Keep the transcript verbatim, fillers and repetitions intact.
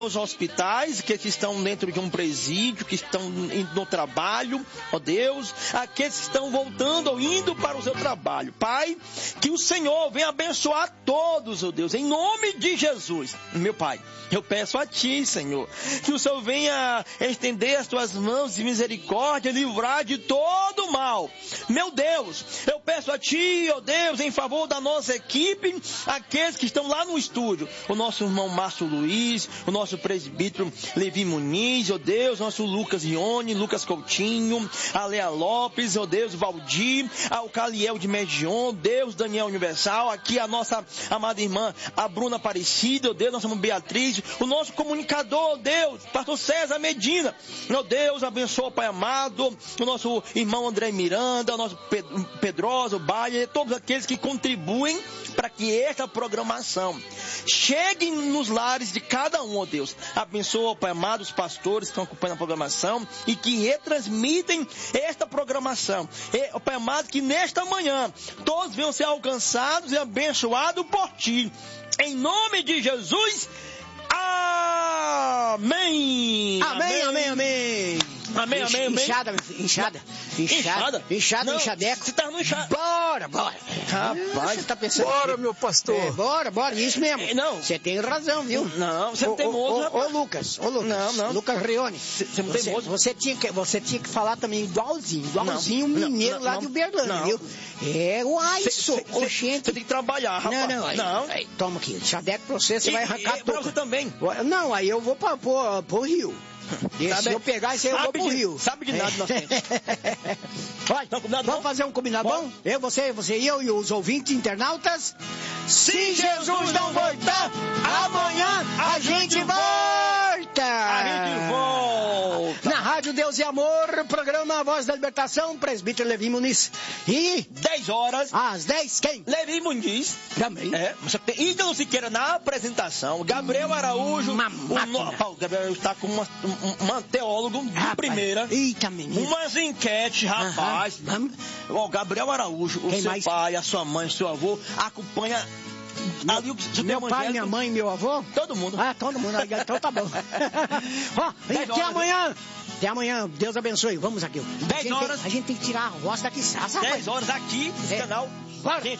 os hospitais que estão dentro de um presídio, que estão no trabalho, ó Deus, aqueles que estão voltando ou indo para o seu trabalho. Pai, que o Senhor venha abençoar todos, ó Deus, em nome de Jesus. Meu Pai, eu peço a Ti, Senhor, que o Senhor venha estender as Tuas mãos de misericórdia, livrar de todo o mal. Meu Deus, eu peço a Ti, ó Deus, em favor da nossa equipe, aqueles que estão lá no estúdio, o nosso irmão Márcio Luiz, o nosso presbítero Levi Muniz, ó Deus, nosso Lucas Ione, Lucas Coutinho, a Lea Lopes, ó Deus, Valdir, ao Caliel de Medion, Deus, Daniel Universal, aqui a nossa amada irmã, a Bruna Aparecida, ó Deus, nossa irmã Beatriz, o nosso comunicador, ó Deus, pastor César Medina, ó Deus, abençoa, Pai amado, o nosso irmão André Miranda, o nosso Pedrosa, o Baia, todos aqueles que contribuem para que esta programação chegue nos lares de cada um, ó Deus. Abençoa, Pai amado, os pastores que estão acompanhando a programação e que retransmitem esta programação. E, Pai amado, que nesta manhã todos venham ser alcançados e abençoados por Ti. Em nome de Jesus, amém. Amém, amém, amém. Amém, amém, amém. Inchada, inchada. Inchada, inchada, inchadeco. Você tá no inchado. Bora, bora. Rapaz, você tá pensando. Bora, meu pastor. É, bora, bora, isso mesmo. É, não. Você tem razão, viu? Não, você não tem moço, Ô, Lucas, ô, Lucas. Não, não. Lucas Reone. Você não tem você, moço. você, tinha que, você tinha que falar também igualzinho, igualzinho o mineiro não, lá não, de Uberlândia, não. viu? É o Aiso, Você oxente. tem que trabalhar, rapaz. Não, não, aí, não. Aí, toma aqui, chadeco pra você, você E, vai arrancar e, pra tudo. você também. Não, aí eu vou pra, pro, pro Rio. Sabe, se eu pegar isso aí, eu vou pro de, Rio. Sabe de nada, inocente. Olha, não, vamos bom? fazer um combinado bom? bom? Eu, você, você e eu e os ouvintes internautas. Se Jesus não voltar, amanhã a gente volta! A gente volta! Na Rádio Deus e Amor, programa Voz da Libertação, presbítero Levi Muniz. E dez horas. Às dez, quem? Levi Muniz. Também. É, você tem Ídolo Siqueira na apresentação. Gabriel Araújo. Uma o, no, o Gabriel está com uma, um, um teólogo de rapaz, primeira. Eita, menino. Umas enquetes, rapaz. Vamos. O Gabriel Araújo, o Quem seu mais? pai, a sua mãe, o seu avô, acompanha. Meu, ali, meu pai, minha mãe, meu avô? Todo mundo. Ah, todo mundo. Então tá bom. Ó, até horas. Amanhã. Até amanhã. Deus abençoe. Vamos aqui. dez horas. Tem, a gente tem que tirar a roça daqui. dez horas aqui, nesse é. canal. Bora. Gente,